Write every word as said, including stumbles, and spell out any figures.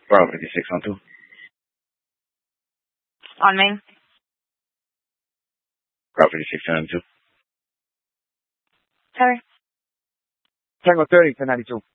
Bravo fifty-six on two. On main. Bravo fifty-six on two. Sorry. Tango thirty, ten ninety-two.